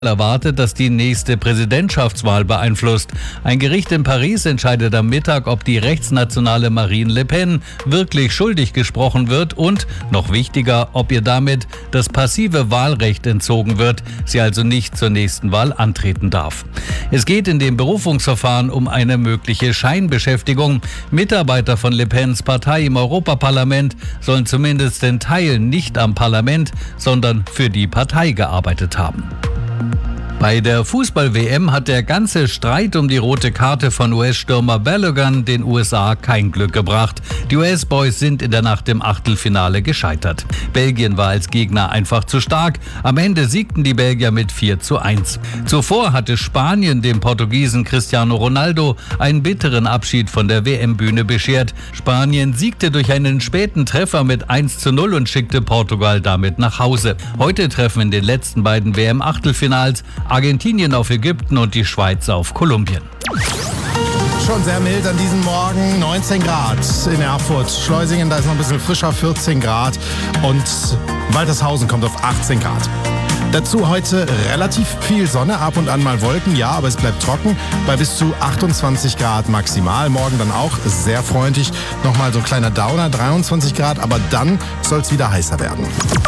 erwartet, dass die nächste Präsidentschaftswahl beeinflusst. Ein Gericht in Paris entscheidet am Mittag, ob die rechtsnationale Marine Le Pen wirklich schuldig gesprochen wird und, noch wichtiger, ob ihr damit das passive Wahlrecht entzogen wird, sie also nicht zur nächsten Wahl antreten darf. Es geht in dem Berufungsverfahren um eine mögliche Scheinbeschäftigung. Mitarbeiter von Le Pens Partei im Europaparlament sollen zumindest in Teilen nicht am Parlament, sondern für die Partei gearbeitet haben. Bei der Fußball-WM hat der ganze Streit um die rote Karte von US-Stürmer Balogun den USA kein Glück gebracht. Die US-Boys sind in der Nacht im Achtelfinale gescheitert. Belgien war als Gegner einfach zu stark. Am Ende siegten die Belgier mit 4:1. Zuvor hatte Spanien dem Portugiesen Cristiano Ronaldo einen bitteren Abschied von der WM-Bühne beschert. Spanien siegte durch einen späten Treffer mit 1:0 und schickte Portugal damit nach Hause. Heute treffen in den letzten beiden WM-Achtelfinals Argentinien auf Ägypten und die Schweiz auf Kolumbien. Schon sehr mild an diesem Morgen, 19 Grad in Erfurt. Schleusingen, da ist noch ein bisschen frischer, 14 Grad. Und Waltershausen kommt auf 18 Grad. Dazu heute relativ viel Sonne, ab und an mal Wolken, ja, aber es bleibt trocken bei bis zu 28 Grad maximal. Morgen dann auch sehr freundlich. Nochmal so ein kleiner Downer, 23 Grad, aber dann soll es wieder heißer werden.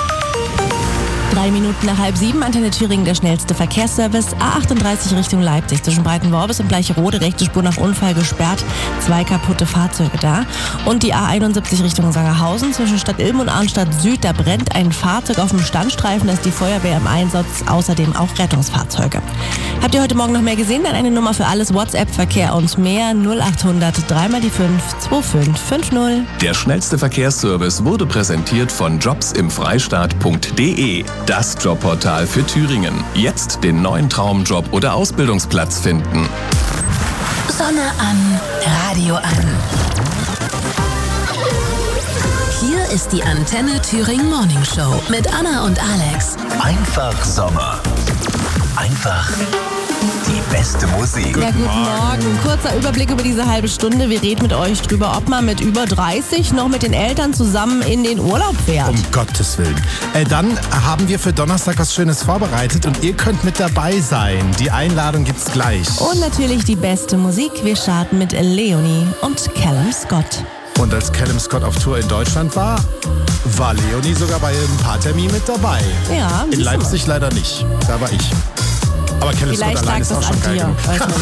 3 Minuten nach 6:30, Antenne Thüringen, der schnellste Verkehrsservice. A38 Richtung Leipzig zwischen Breitenworbis und Bleicherode, rechte Spur nach Unfall gesperrt, 2 kaputte Fahrzeuge da. Und die A71 Richtung Sangerhausen zwischen Stadt Ilm und Arnstadt Süd, da brennt ein Fahrzeug auf dem Standstreifen, da ist die Feuerwehr im Einsatz, außerdem auch Rettungsfahrzeuge. Habt ihr heute Morgen noch mehr gesehen? Dann eine Nummer für alles, WhatsApp, Verkehr und mehr, 0800 3x5 2550. Der schnellste Verkehrsservice wurde präsentiert von jobsimfreistaat.de. Das Jobportal für Thüringen. Jetzt den neuen Traumjob oder Ausbildungsplatz finden. Sonne an, Radio an. Hier ist die Antenne Thüringen Morning Show mit Anna und Alex. Einfach Sommer. Einfach die beste Musik. Ja, guten Morgen. Kurzer Überblick über diese halbe Stunde. Wir reden mit euch drüber, ob man mit über 30 noch mit den Eltern zusammen in den Urlaub fährt. Um Gottes Willen. Dann haben wir für Donnerstag was Schönes vorbereitet und ihr könnt mit dabei sein. Die Einladung gibt's gleich. Und natürlich die beste Musik. Wir starten mit Leonie und Callum Scott. Und als Callum Scott auf Tour in Deutschland war Leonie sogar bei ein paar Terminen mit dabei. Ja. In Leipzig leider nicht. Da war ich. Aber Callum Scott allein ist auch schon geil genug.